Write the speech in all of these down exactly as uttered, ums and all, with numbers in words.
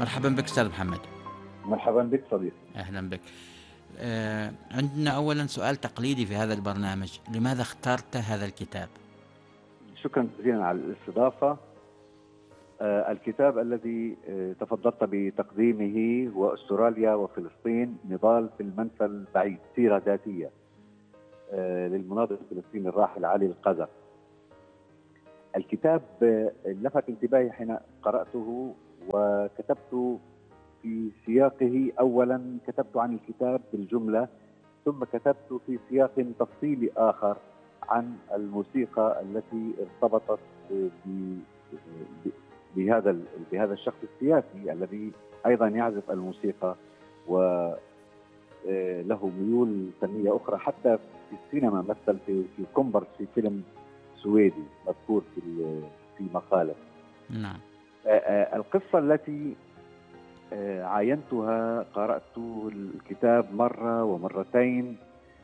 مرحبا بك أستاذ محمد. مرحبا بك صديقي. أهلا بك. آه، عندنا أولا سؤال تقليدي في هذا البرنامج، لماذا اخترت هذا الكتاب؟ شكرا جزيلا على الاستضافة. آه، الكتاب الذي آه، تفضلت بتقديمه هو أستراليا وفلسطين، نضال في المنفى البعيد، سيرة ذاتية آه، للمناضل الفلسطيني الراحل علي القذر. الكتاب آه، لفت انتباهي حين قرأته وكتبت في سياقه. أولا كتبت عن الكتاب بالجملة، ثم كتبت في سياق تفصيلي آخر عن الموسيقى التي ارتبطت ب- ب- بهذا بهذا الشخص السياسي الذي أيضا يعزف الموسيقى وله ميول فنية أخرى. حتى في السينما مثل في في كومبرس في فيلم سويدي مذكور في في مقالة. نعم. القصة التي عاينتها، قرأت الكتاب مرة ومرتين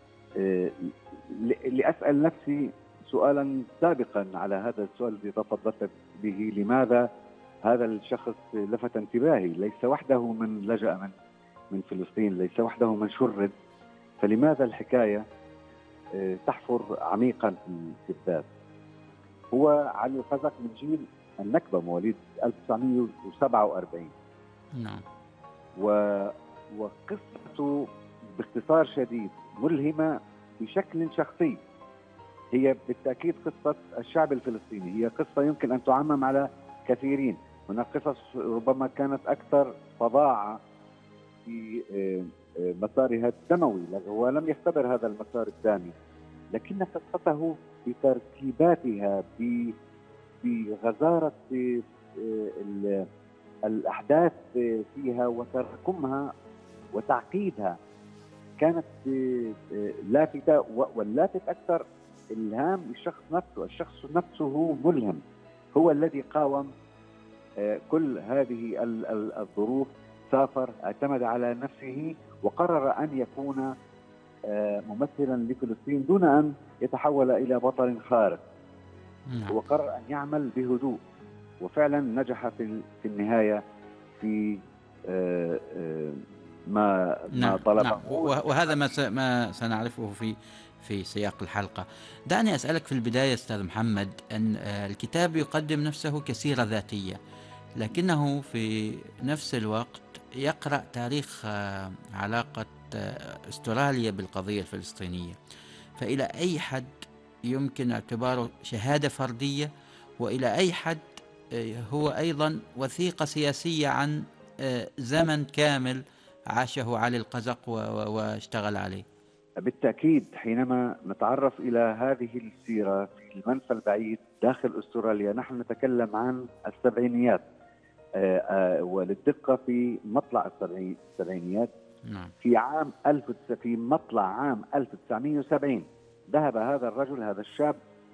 لأسأل نفسي سؤالا سابقا على هذا السؤال الذي تفضلت به: لماذا هذا الشخص لفت انتباهي؟ ليس وحده من لجأ من من فلسطين، ليس وحده من شرد، فلماذا الحكاية تحفر عميقا في الذات؟ هو علي القذر من جيل النكبة، مواليد ألف وتسعمئة وسبعة وأربعين. نعم. وقصته باختصار شديد ملهمة بشكل شخصي. هي بالتأكيد قصة الشعب الفلسطيني، هي قصة يمكن أن تعمم على كثيرين. هناك قصص ربما كانت أكثر فظاعة في مسارها الدموي، هو لم يختبر هذا المسار الدامي، لكن قصته بتركيباتها، بغزارة الأحداث فيها وتراكمها وتعقيدها كانت لافتة. واللافت أكثر إلهام الشخص نفسه. الشخص نفسه ملهم، هو الذي قاوم كل هذه الظروف، سافر، اعتمد على نفسه، وقرر أن يكون ممثلا لفلسطين دون أن يتحول إلى بطل خارق. نعم. وقرر أن يعمل بهدوء، وفعلا نجح في في النهاية في ما نعم. ما طلبه. نعم. وهذا ما ما سنعرفه في في سياق الحلقة. دعني أسألك في البداية أستاذ محمد، أن الكتاب يقدم نفسه كسيرة ذاتية، لكنه في نفس الوقت يقرأ تاريخ علاقة أستراليا بالقضية الفلسطينية، فإلى أي حد يمكن اعتباره شهادة فردية، وإلى أي حد هو أيضا وثيقة سياسية عن زمن كامل عاشه علي القذر واشتغل عليه؟ بالتأكيد حينما نتعرف إلى هذه السيرة في المنفى البعيد داخل أستراليا، نحن نتكلم عن السبعينيات، وللدقة في مطلع السبعينيات. نعم. في عام ألف في مطلع عام ألف وتسعمئة وسبعين ذهب هذا الرجل، هذا الشاب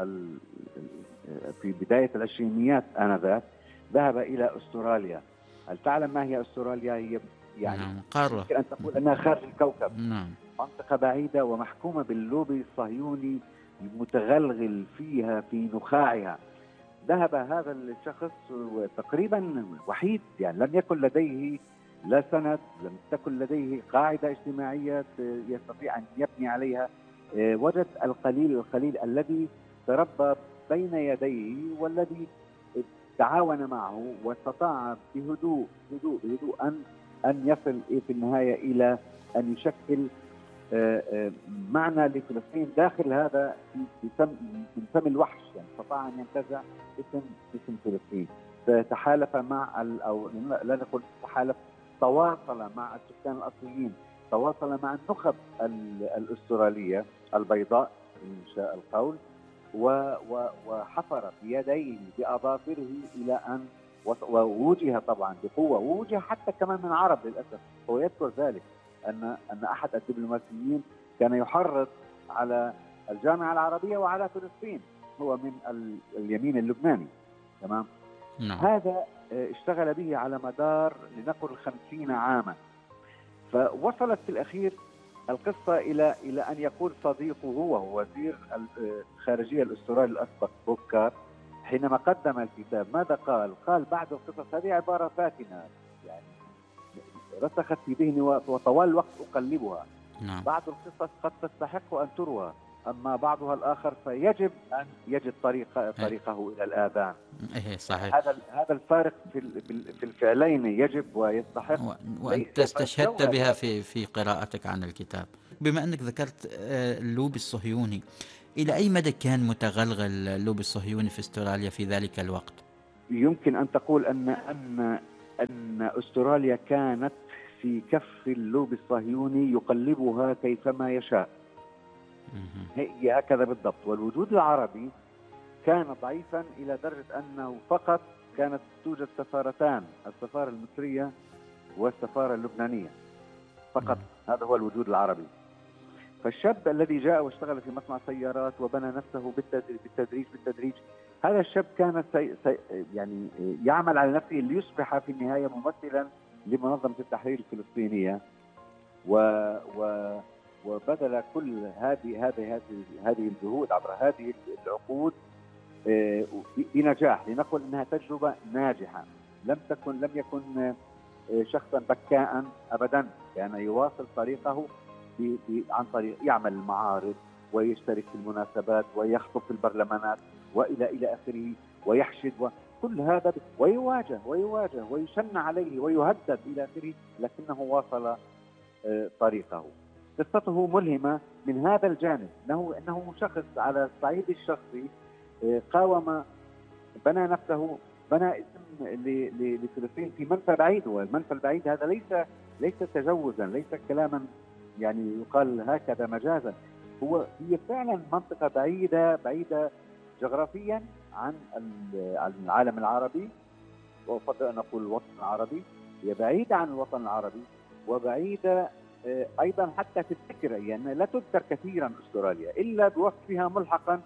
في بداية العشرينيات آنذاك، ذهب إلى أستراليا. هل تعلم ما هي أستراليا؟ هي يعني نعم. قارة، يمكن أن تقول أنها خارج الكوكب. نعم. منطقة بعيدة ومحكومة باللوبي الصهيوني المتغلغل فيها في نخاعها. ذهب هذا الشخص تقريبا وحيد، يعني لم يكن لديه لا سند، لم تكن لديه قاعدة اجتماعية يستطيع أن يبني عليها. وجد القليل القليل الذي تربى بين يديه والذي تعاون معه، واستطاع بهدوء بهدوء بهدوء أن أن يصل في النهاية إلى أن يشكل معنى لفلسطين داخل هذا من فم الوحش. يعني استطاع أن ينتزع اسم اسم فلسطين. تحالف مع أو لا نقول تحالف، تواصل مع السكان الأصليين، تواصل مع النخب الأسترالية البيضاء إن شاء القول، وحفر بيديه بأظافره إلى أن ووجه طبعا بقوة، ووجه حتى كمان من العرب للأسف. هو يذكر ذلك أن أن أحد الدبلوماسيين كان يحرض على الجامعة العربية وعلى فلسطين، هو من اليمين اللبناني. تمام. نعم. هذا اشتغل به على مدار لنقل خمسين عاما، فوصلت في الأخير القصة إلى إلى أن يقول صديقه وهو وزير الخارجية الأسترالي الأسبق بوب كار حينما قدم الكتاب، ماذا قال؟ قال بعد القصص هذه عبارة فاتنة، يعني رسخت في ذهني وطوال الوقت أقلبها. نعم. بعض القصص قد تستحق أن تروى، أما بعضها الآخر فيجب أن يجد طريق طريقه إلى الآذان. إيه صحيح. هذا هذا الفارق في في الفعلين يجب ويستحق. وأنت استشهدت بها في في قراءتك عن الكتاب. بما أنك ذكرت اللوبي الصهيوني، إلى أي مدى كان متغلغل اللوبي الصهيوني في استراليا في ذلك الوقت؟ يمكن أن تقول أن أن أن أستراليا كانت في كف اللوبي الصهيوني يقلبها كيفما يشاء. هي هكذا بالضبط. والوجود العربي كان ضعيفا إلى درجة أنه فقط كانت توجد سفارتان، السفارة المصرية والسفارة اللبنانية فقط. هذا هو الوجود العربي. فالشاب الذي جاء واشتغل في مصنع سيارات وبنى نفسه بالتدريج بالتدريج, بالتدريج هذا الشاب كان سي سي يعني يعمل على نفسه ليصبح في النهاية ممثلا لمنظمة التحرير الفلسطينية، و, و وبذل كل هذه هذه هذه هذه الجهود عبر هذه العقود بنجاح. لنقل انها تجربة ناجحة. لم تكن لم يكن شخصا بكاء ابدا، كان يواصل طريقه عن طريق يعمل المعارض ويشترك في المناسبات ويخطب في البرلمانات والى الى اخره، ويحشد وكل هذا، ويواجه ويواجه ويشن عليه ويهدد الى اخره، لكنه واصل طريقه. قصته ملهمة من هذا الجانب، انه انه شخص على الصعيد الشخصي قاوم، بنى نفسه، بنى اسم لفلسطين في منفى بعيد. والمنفى البعيد هذا ليس ليس تجوزا، ليس كلاما يعني يقال هكذا مجازا. هو هي فعلا منطقة بعيدة بعيدة جغرافيا عن عن العالم العربي، وأفضل أن أقول الوطن العربي. هي بعيدة عن الوطن العربي وبعيدة أيضا حتى في الذكر، يعني لا تذكر كثيرا أستراليا إلا بوصفها ملحقا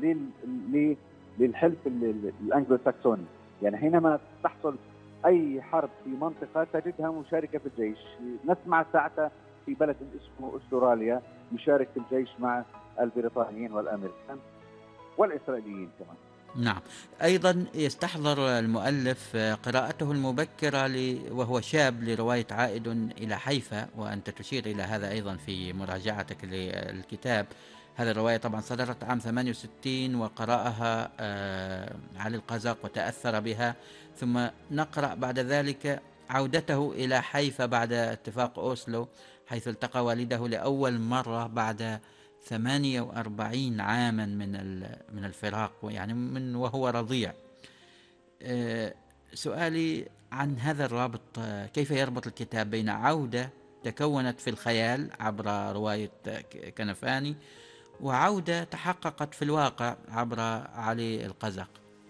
للحلف الأنجلو ساكسوني. يعني حينما تحصل أي حرب في منطقة تجدها مشاركة في الجيش. نسمع ساعتها في بلد اسمه أستراليا يشارك في الجيش مع البريطانيين والأمريكان والإسرائيليين كمان. نعم. أيضا يستحضر المؤلف قراءته المبكرة وهو شاب لرواية عائد إلى حيفا، وأنت تشير إلى هذا أيضا في مراجعتك للكتاب. هذه الرواية طبعا صدرت عام ثمانية وستين وقرأها علي القزاق وتأثر بها، ثم نقرأ بعد ذلك عودته إلى حيفا بعد اتفاق أوسلو، حيث التقى والده لأول مرة بعد ثمانية وأربعين عاما من من الفراق، يعني من وهو رضيع. سؤالي عن هذا الرابط، كيف يربط الكتاب بين عودة تكونت في الخيال عبر رواية كنفاني وعودة تحققت في الواقع عبر علي القزاق؟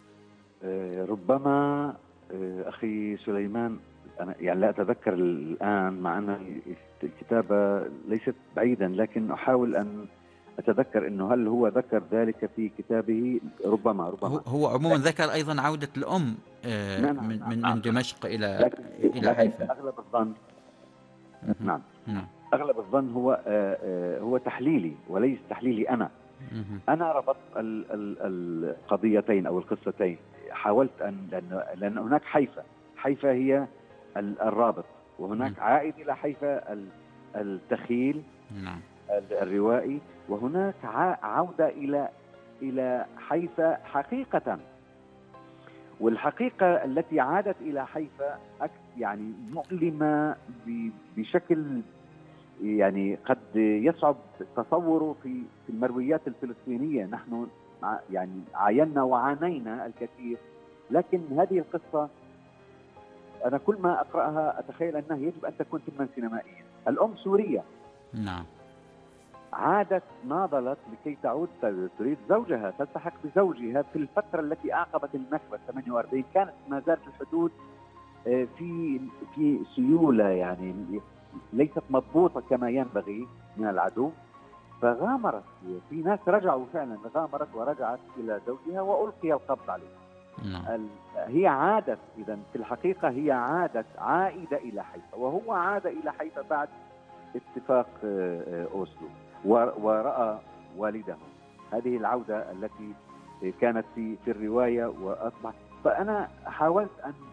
ربما أخي سليمان، أنا يعني لا أتذكر الآن، مع أن الكتابة ليست بعيدا، لكن أحاول أن أتذكر أنه هل هو ذكر ذلك في كتابه. ربما ربما هو عموما ذكر أيضا عودة الأم نعم من, نعم من, نعم من دمشق إلى لكن إلى حيفا. أغلب الظن نعم نعم أغلب الظن هو هو تحليلي وليس تحليلي أنا. أنا ربطت القضيتين أو القصتين. حاولت أن لأن, لأن هناك حيفا حيفا هي الرابط، وهناك عائد إلى حيفا التخيل نعم الروائي، وهناك عودة إلى إلى حيفا حقيقة. والحقيقة التي عادت إلى حيفا يعني مؤلمة بشكل يعني قد يصعب تصوره في في المرويات الفلسطينية. نحن يعني عاينا وعانينا الكثير، لكن هذه القصة أنا كل ما أقرأها أتخيل أنها يجب أن تكون فيلما سينمائيا. الأم سورية، نعم، عادت، ناضلت لكي تعود، تريد زوجها، تلتحق بزوجها في الفترة التي أعقبت النكبة ثمانية وأربعين. كانت ما زالت الحدود في في سيولة، يعني ليست مضبوطة كما ينبغي من العدو. فغامرت، في ناس رجعوا فعلا، غامرت ورجعت إلى زوجها وألقي القبض عليه. نعم. هي عادت، إذن في الحقيقة هي عادت عائدة إلى حيفا، وهو عاد إلى حيفا بعد اتفاق أوسلو ورأى والده. هذه العودة التي كانت في في الرواية وأصبح. فأنا حاولت أن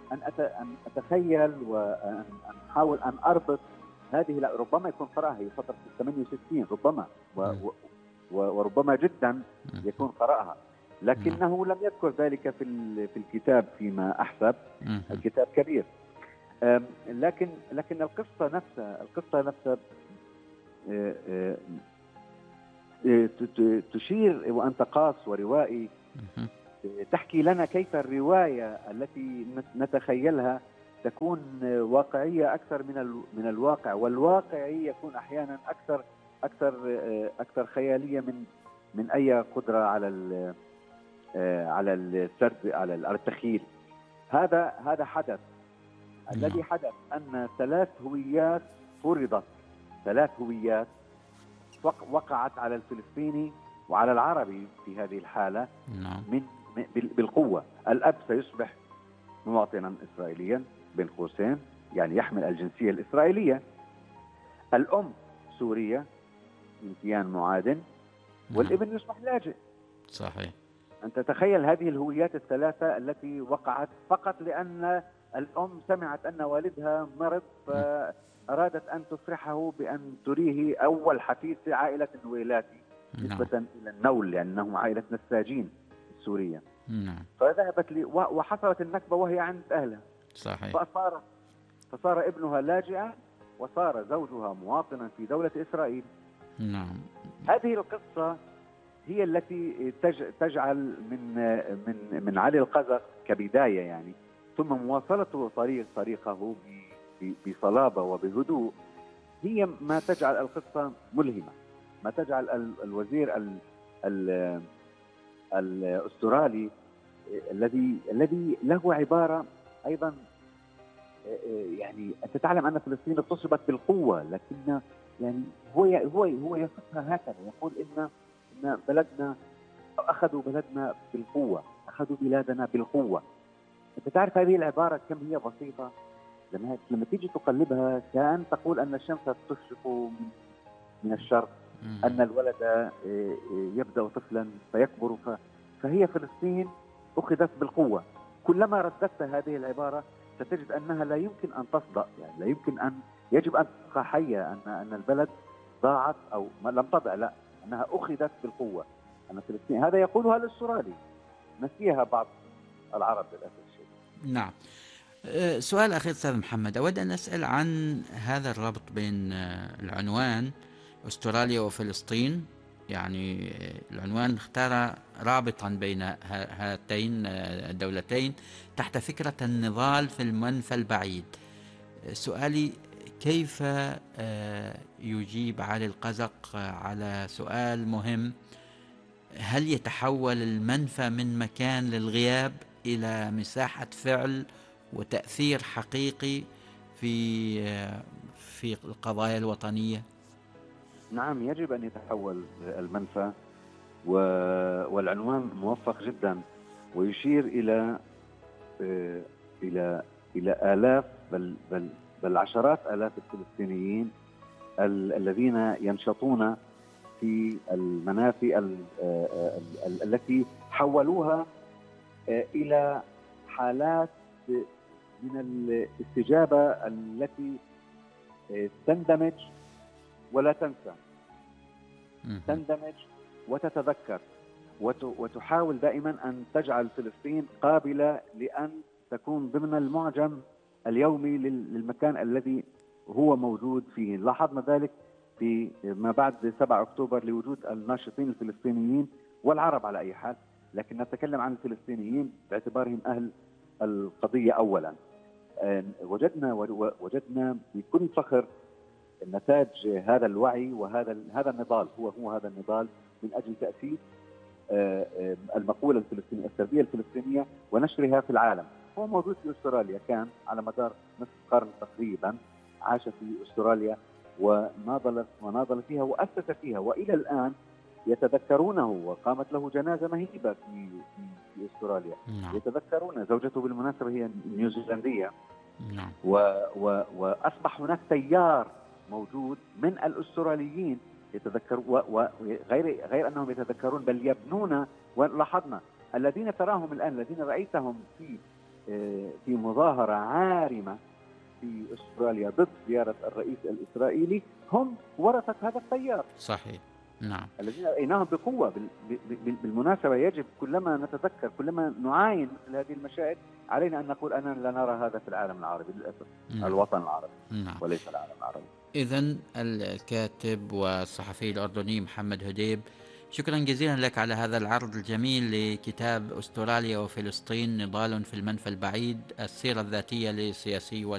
أن أن أتخيل وأن أحاول أن أربط هذه، لا ربما يكون قرأها هي فترة ثمانية وستين ربما و و وربما جدا يكون قرأها، لكنه لم يذكر ذلك في في الكتاب فيما أحسب. الكتاب كبير، لكن لكن القصة نفسها القصة نفسها تشير، وأنت قاص وروائي، تحكي لنا كيف الرواية التي نتخيلها تكون واقعية أكثر من من الواقع، والواقعي يكون أحيانا أكثر أكثر أكثر خيالية من من أي قدرة على على السرد على التخيل. هذا هذا حدث. الذي حدث أن ثلاث هويات فرضت، ثلاث هويات وقعت على الفلسطيني وعلى العربي في هذه الحالة من بالقوة. الأب سيصبح مواطنا إسرائيليا بين قوسين، يعني يحمل الجنسية الإسرائيلية. الأم سورية من كيان معادن، والابن يصبح لاجئ. صحيح. أنت تخيل هذه الهويات الثلاثة التي وقعت فقط لأن الأم سمعت أن والدها مرض، فأرادت أن تفرحه بأن تريه أول حفيد في عائلة النويلاتي نسبة إلى النول، لأنهم عائلة نساجين السورية. نعم. فذهبت لي وحصلت النكبة وهي عند أهلها. صحيح. فصار فصار ابنها لاجئا، وصار زوجها مواطنا في دولة إسرائيل. نعم. هذه القصة هي التي تجعل من من من علي القزق كبداية يعني، ثم مواصلته طريق طريقه بصلابة وبهدوء، هي ما تجعل القصة ملهمة، ما تجعل الوزير ال ال الأسترالي الذي الذي له عبارة أيضا، يعني أنت تعلم أن فلسطين اغتصبت بالقوة، لكن يعني هو هو هو يصفها هكذا، يقول إن إن بلدنا أخذوا بلدنا بالقوة، أخذوا بلادنا بالقوة. أنت تعرف هذه العبارة كم هي بسيطة، لما لما تيجي تقلبها كأن تقول أن الشمس تشرق من من الشرق، أن الولد يبدأ طفلا فيكبر، فهي فلسطين أخذت بالقوة. كلما رددت هذه العبارة ستجد أنها لا يمكن أن تصدأ، يعني لا يمكن أن يجب أن تبقى حية، أن أن البلد ضاعت أو ما لم تضع، لا، أنها أخذت بالقوة، أن فلسطين. هذا يقولها الأسترالي، نسيها بعض العرب للأسف الشديد. نعم. سؤال أخير أستاذ محمد، أود أن أسأل عن هذا الربط بين العنوان أستراليا وفلسطين. يعني العنوان اختار رابطا بين هاتين الدولتين تحت فكرة النضال في المنفى البعيد. سؤالي، كيف يجيب علي القزق على سؤال مهم؟ هل يتحول المنفى من مكان للغياب إلى مساحة فعل وتأثير حقيقي في في القضايا الوطنية؟ نعم، يجب أن يتحول المنفى، والعنوان موفق جدا، ويشير إلى إلى إلى آلاف بل بل بل عشرات آلاف الفلسطينيين الذين ينشطون في المنافي التي حولوها إلى حالات من الاستجابة التي تندمج ولا تنسى، تندمج وتتذكر، وتحاول دائما أن تجعل فلسطين قابلة لأن تكون ضمن المعجم اليومي للمكان الذي هو موجود فيه. لاحظنا ذلك في ما بعد سبعة أكتوبر لوجود الناشطين الفلسطينيين والعرب على أي حال، لكن نتكلم عن الفلسطينيين باعتبارهم أهل القضية أولا. وجدنا وجدنا بكل فخر نتاج هذا الوعي وهذا هذا النضال، هو هو هذا النضال من أجل تأسيس المقولة الفلسطينية، التربية الفلسطينية، ونشرها في العالم. هو موجود في أستراليا، كان على مدار نصف قرن تقريبا عاش في أستراليا وناضل وناضل فيها وأسس فيها، وإلى الآن يتذكرونه، وقامت له جنازة مهيبة في في, في أستراليا. نعم. يتذكرونه. زوجته بالمناسبة هي نيوزيلندية. نعم. و و وأصبح هناك تيار موجود من الأستراليين يتذكر، وغير غير أنهم يتذكرون بل يبنون. ولاحظنا الذين تراهم الآن، الذين رأيتهم في في مظاهرة عارمة في أستراليا ضد زيارة الرئيس الإسرائيلي هم ورثة هذا التيار. صحيح. نعم. الذين رأيناهم بقوة. بالمناسبة يجب كلما نتذكر، كلما نعاين مثل هذه المشاهد، علينا أن نقول أننا لا نرى هذا في العالم العربي للأسف. نعم. الوطن العربي. نعم. وليس العالم العربي. إذن الكاتب والصحفي الأردني محمد هديب، شكرا جزيلا لك على هذا العرض الجميل لكتاب أستراليا وفلسطين، نضال في المنفى البعيد، السيرة الذاتية للسياسي